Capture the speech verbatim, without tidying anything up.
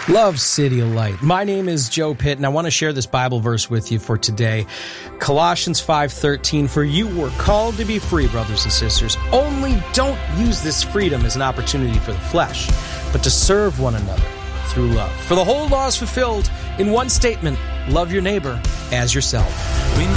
Love City of Light. My name is Joe Pitt, and I want to share this Bible verse with you for today. Colossians five thirteen, for you were called to be free, brothers and sisters. Only don't use this freedom as an opportunity for the flesh, but to serve one another through love. For the whole law is fulfilled in one statement, love your neighbor as yourself.